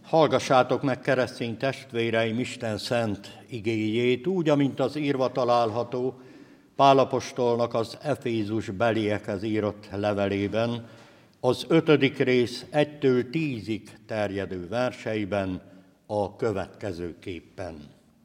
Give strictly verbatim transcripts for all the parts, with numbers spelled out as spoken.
Hallgassátok meg, keresztény testvéreim, Isten szent igéjét, úgy, amint az írva található Pál apostolnak az Efézus beliekhez írott levelében, az ötödik rész egytől tízig terjedő verseiben a következőképpen.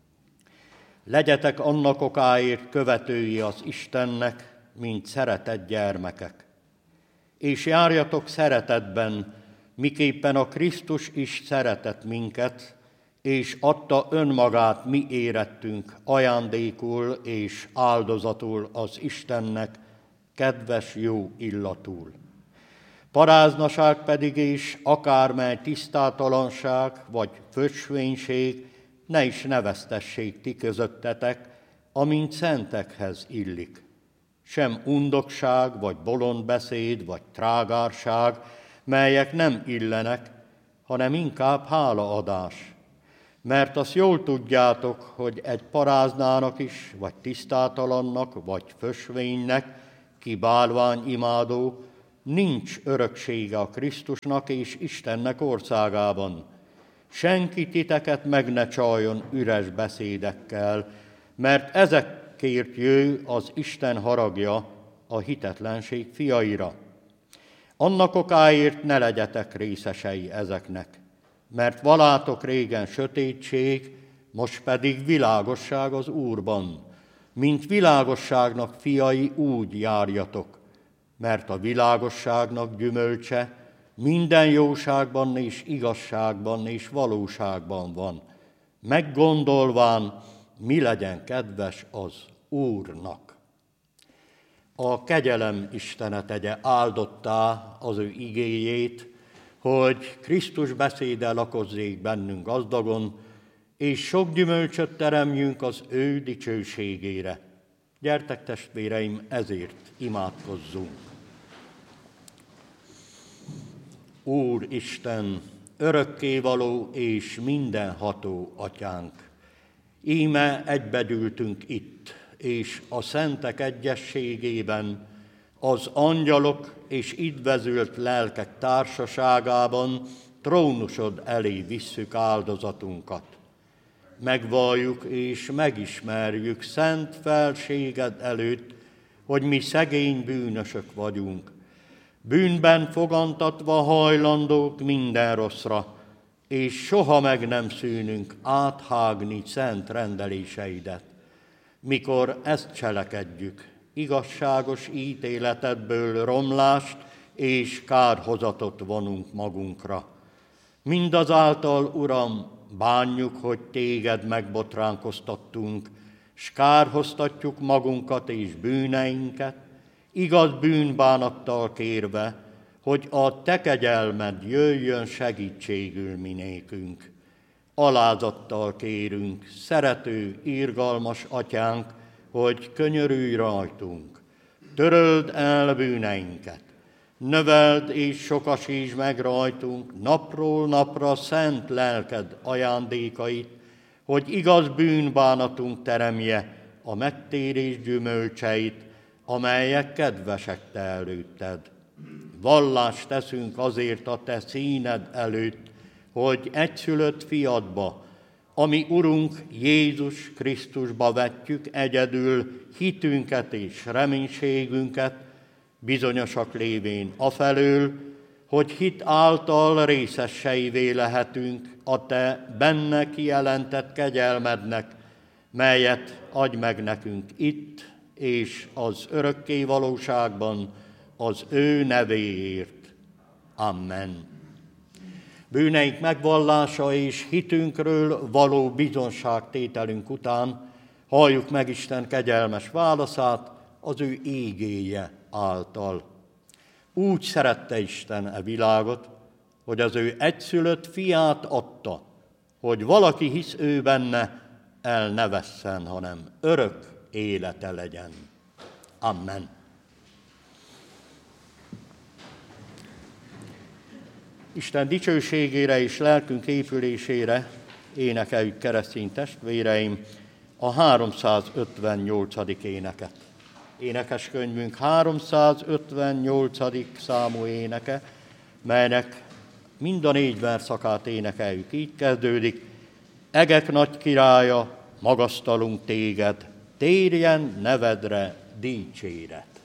Legyetek annak okáért követői az Istennek, mint szeretett gyermekek, és járjatok szeretetben, miképpen a Krisztus is szeretett minket, és adta önmagát mi érettünk ajándékul és áldozatul az Istennek, kedves jó illatul. Paráznaság pedig és akármely tisztátalanság vagy fösvénység ne is neveztessék ti közöttetek, amint szentekhez illik. Sem undokság, vagy bolond beszéd, vagy trágárság, melyek nem illenek, hanem inkább hálaadás. Mert azt jól tudjátok, hogy egy paráznának is, vagy tisztátalannak, vagy fösvénynek, ki bálványimádó, nincs öröksége a Krisztusnak és Istennek országában. Senki titeket meg ne csaljon üres beszédekkel, mert ezekért jöjj az Isten haragja a hitetlenség fiaira. Annak okáért ne legyetek részesei ezeknek, mert valátok régen sötétség, most pedig világosság az Úrban. Mint világosságnak fiai, úgy járjatok, mert a világosságnak gyümölcse minden jóságban és igazságban és valóságban van, meggondolván, mi legyen kedves az Úrnak. A kegyelem Istene tegye áldottá az ő igéjét, hogy Krisztus beszéde lakozzék bennünk gazdagon, és sok gyümölcsöt teremjünk az ő dicsőségére. Gyertek, testvéreim, ezért imádkozzunk. Úr Isten, örökkévaló és mindenható atyánk, íme egybegyűltünk itt, és a szentek egyességében, az angyalok és idvezült lelkek társaságában trónusod elé visszük áldozatunkat. Megvalljuk és megismerjük szent felséged előtt, hogy mi szegény bűnösök vagyunk, bűnben fogantatva hajlandók minden rosszra, és soha meg nem szűnünk áthágni szent rendeléseidet. Mikor ezt cselekedjük, igazságos ítéletedből romlást és kárhozatot vonunk magunkra. Mindazáltal, Uram, bánjuk, hogy téged megbotránkoztattunk, s kárhoztatjuk magunkat és bűneinket, igaz bűnbánattal kérve, hogy a te kegyelmed jöjjön segítségül minékünk. Alázattal kérünk, szerető, irgalmas atyánk, hogy könyörülj rajtunk. Töröld el bűneinket, növeld és sokasítsd meg rajtunk napról napra szent lelked ajándékait, hogy igaz bűnbánatunk teremje a megtérés gyümölcseit, amelyek kedvesek te előtted. Vallást teszünk azért a te színed előtt, hogy egyszülött fiadba, ami Urunk Jézus Krisztusba vetjük egyedül hitünket és reménységünket, bizonyosak lévén afelől, hogy hit által részeseivé lehetünk a te benne kijelentett kegyelmednek, melyet adj meg nekünk itt és az örökké valóságban az ő nevéért. Amen. Bűneink megvallása és hitünkről való bizonságtételünk után halljuk meg Isten kegyelmes válaszát az ő ígéje által. Úgy szerette Isten e világot, hogy az ő egyszülött fiát adta, hogy valaki hisz ő benne, el ne vesszen, hanem örök élete legyen. Amen. Isten dicsőségére és lelkünk épülésére énekeljük, keresztény testvéreim, a háromszázötvennyolcadik éneket. Énekeskönyvünk háromszázötvennyolcadik számú éneke, melynek mind a négy verszakát énekeljük. Így kezdődik: egek nagy királya, magasztalunk téged, térjen nevedre dicséret.